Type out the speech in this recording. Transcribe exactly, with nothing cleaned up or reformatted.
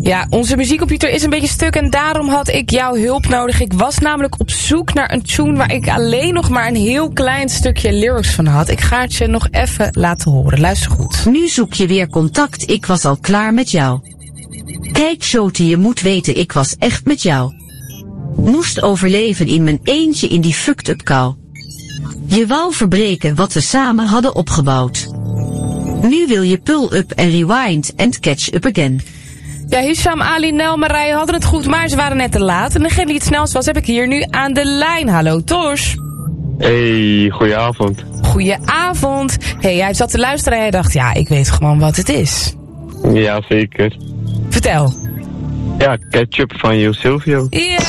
Ja, onze muziekcomputer is een beetje stuk en daarom had ik jouw hulp nodig. Ik was namelijk op zoek naar een tune waar ik alleen nog maar een heel klein stukje lyrics van had. Ik ga het je nog even laten horen. Luister goed. Nu zoek je weer contact, ik was al klaar met jou. Kijk Shoti, je moet weten, ik was echt met jou. Moest overleven in mijn eentje in die fucked up kou. Je wou verbreken wat we samen hadden opgebouwd. Nu wil je pull-up en rewind and catch up again. Ja, Hisham, Ali, Nel, Marije hadden het goed, maar ze waren net te laat. En degene die het snelst was, heb ik hier nu aan de lijn. Hallo, Tors. Hey, goedenavond. Goedenavond. Hey, jij zat te luisteren en jij dacht, ja, ik weet gewoon wat het is. Ja, zeker. Vertel. Ja, ketchup van Jo Silvio. Ja.